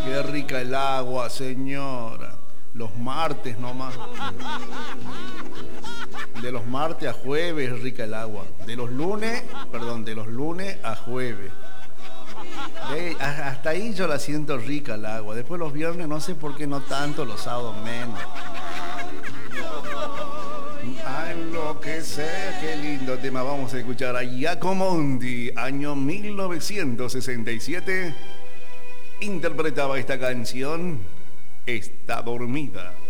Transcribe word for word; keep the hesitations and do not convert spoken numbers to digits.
Qué rica el agua, señora. Los martes nomás. De los martes a jueves es rica el agua. De los lunes, perdón, de los lunes a jueves. De, hasta ahí yo la siento rica el agua. Después los viernes no sé por qué no tanto, los sábados menos. Ay, lo que sé, qué lindo tema. Vamos a escuchar a Giacomondi, año mil novecientos sesenta y siete. Interpretaba esta canción, Está dormida.